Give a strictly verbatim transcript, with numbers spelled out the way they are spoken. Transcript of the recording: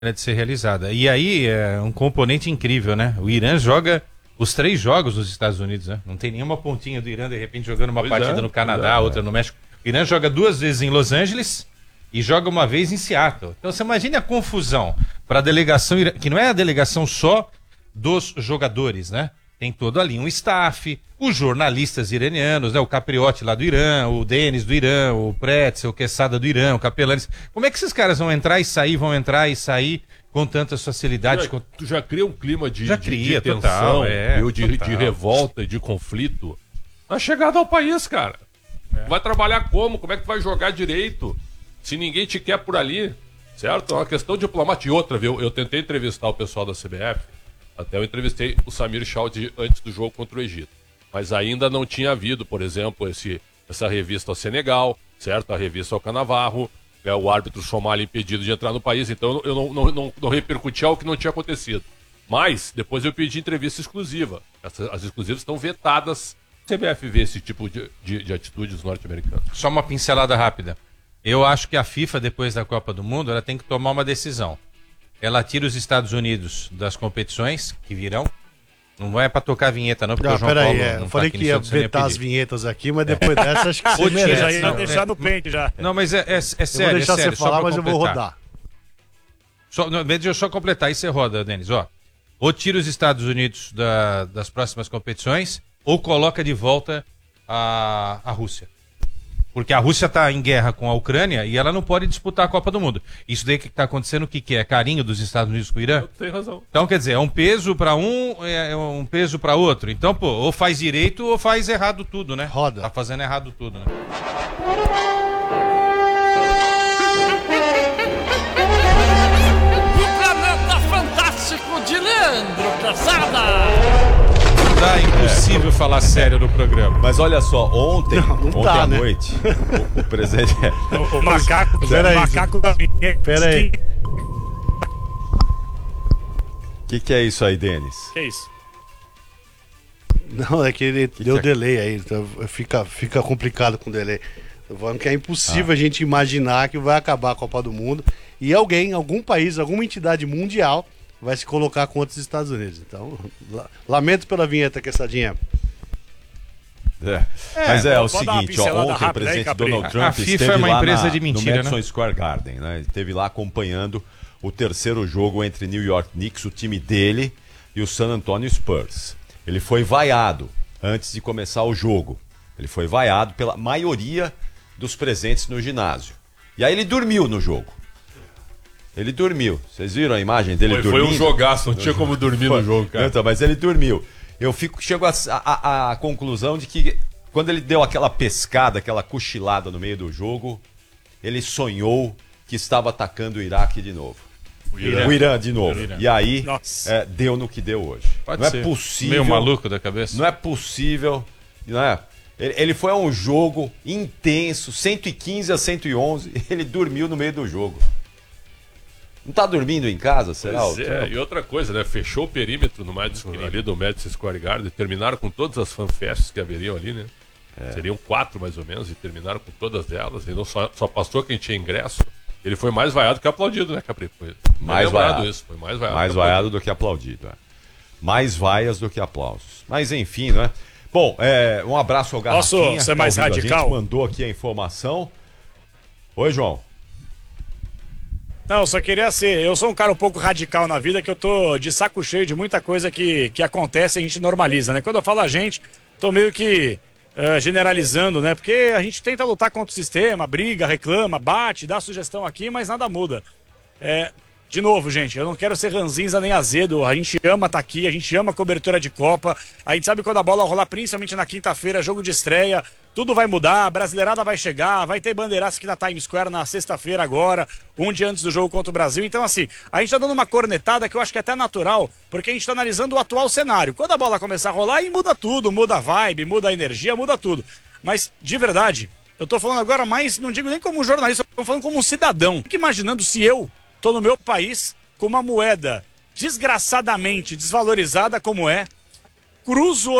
de ser realizada. E aí é um componente incrível, né? O Irã joga os três jogos nos Estados Unidos, né? Não tem nenhuma pontinha do Irã, de repente, jogando uma pois partida é, no Canadá, é, outra é. no México. O Irã joga duas vezes em Los Angeles e joga uma vez em Seattle. Então você imagina a confusão para a delegação, que não é a delegação só dos jogadores, né? Tem todo ali um staff, os jornalistas iranianos, né? O Capriotti lá do Irã, o Denis do Irã, o Pretzel, o Quesada do Irã, o Capelanes. Como é que esses caras vão entrar e sair, vão entrar e sair com tantas facilidades? Já, tu já cria um clima de, já de, cria, de tensão, total, é, de, de revolta, de conflito. Na chegada ao país, cara. É. Vai trabalhar como? Como é que tu vai jogar direito? Se ninguém te quer por ali, certo? É uma questão diplomática. E outra, viu? Eu tentei entrevistar o pessoal da C B F. Até eu entrevistei o Samir Chaudhry antes do jogo contra o Egito. Mas ainda não tinha havido, por exemplo, esse, essa revista ao Senegal, certo? A revista ao Canavarro, é, o árbitro somali impedido de entrar no país. Então eu não, não, não, não repercuti algo que não tinha acontecido. Mas depois eu pedi entrevista exclusiva. Essas, as exclusivas estão vetadas. A C B F vê esse tipo de, de, de atitude dos norte-americanos. Só uma pincelada rápida. Eu acho que a FIFA, depois da Copa do Mundo, ela tem que tomar uma decisão. Ela tira os Estados Unidos das competições que virão. Não é pra tocar a vinheta, não, porque não, o João Paulo é, não eu falei tá que ia vetar as vinhetas aqui, mas depois dessa acho que você merece. Já ia deixar no pente já. Não, mas é, é, é sério, eu vou deixar é sério, você falar, mas eu vou rodar. Só, não, deixa eu só completar, aí você roda, Denis. Ó, ou tira os Estados Unidos da, das próximas competições, ou coloca de volta a, a Rússia. Porque a Rússia está em guerra com a Ucrânia e ela não pode disputar a Copa do Mundo. Isso daí que está acontecendo, o que, que é? Carinho dos Estados Unidos com o Irã? Tem razão. Então, quer dizer, é um peso para um, é um peso para outro. Então, pô, ou faz direito ou faz errado tudo, né? Roda. Tá fazendo errado tudo, né? O Planeta Fantástico de Leandro Calçada. Tá impossível é. falar sério no programa. Mas olha só, ontem, não, não ontem tá, à né? noite, o, o presidente... O, o macaco, pera o aí, macaco da vinheta. Pera aí. O que, que é isso aí, Denis? Que é isso? Não, é que ele que deu que é? delay aí, então fica, fica complicado com delay. Tô falando que é impossível ah. a gente imaginar que vai acabar a Copa do Mundo e alguém, algum país, alguma entidade mundial vai se colocar contra os Estados Unidos. Então, lamento pela vinheta, Quessadinha. É. É, Mas é, é o seguinte, ó, ontem o presidente aí, Donald Trump a FIFA esteve é uma lá empresa na, de mentira, no Madison né? Square Garden, né? Ele esteve lá acompanhando o terceiro jogo entre New York Knicks, o time dele, e o San Antonio Spurs. Ele foi vaiado antes de começar o jogo. Ele foi vaiado pela maioria dos presentes no ginásio. E aí ele dormiu no jogo. Ele dormiu. Vocês viram a imagem dele foi, dormindo? Foi um jogaço, não tinha como dormir foi. no jogo, cara. Então, mas ele dormiu. Eu fico, chego à conclusão de que quando ele deu aquela pescada, aquela cochilada no meio do jogo, ele sonhou que estava atacando o Iraque de novo. O Irã, o Irã de novo. Irã. E aí, é, deu no que deu hoje. Pode não ser. é possível. Meio maluco da cabeça. Não é possível. Não é? Ele, ele foi a um jogo intenso, cento e quinze a cento e onze, ele dormiu no meio do jogo. Não tá dormindo em casa, será? Pois é, e outra coisa, né? Fechou o perímetro no Madison, ali do Madison Square Garden, terminaram com todas as fanfests que haveriam ali, né? É. Seriam quatro mais ou menos, e terminaram com todas elas. E não só, só passou quem tinha ingresso. Ele foi mais vaiado que aplaudido, né, Capri? Foi mais vaiado. Isso, foi mais vaiado, mais vaiado do que aplaudido. É. Mais vaias do que aplausos. Mas enfim, né? Bom, é, um abraço ao Garrafinha. Posso ser mais radical? A gente mandou aqui a informação. Oi, João. Não, só queria ser... Eu sou um cara um pouco radical na vida, que eu tô de saco cheio de muita coisa que, que acontece e a gente normaliza, né? Quando eu falo a gente, tô meio que uh, generalizando, né? Porque a gente tenta lutar contra o sistema, briga, reclama, bate, dá sugestão aqui, mas nada muda. É... De novo, gente, eu não quero ser ranzinza nem azedo, a gente ama estar aqui, a gente ama a cobertura de Copa, a gente sabe quando a bola rolar, principalmente na quinta-feira, jogo de estreia, tudo vai mudar, a brasileirada vai chegar, vai ter bandeiraço aqui na Times Square na sexta-feira agora, um dia antes do jogo contra o Brasil, então assim, a gente tá dando uma cornetada que eu acho que é até natural, porque a gente tá analisando o atual cenário, quando a bola começar a rolar, aí muda tudo, muda a vibe, muda a energia, muda tudo, mas de verdade, eu tô falando agora mais, não digo nem como um jornalista, eu tô falando como um cidadão, fico imaginando se eu tô no meu país com uma moeda desgraçadamente desvalorizada como é, cruzo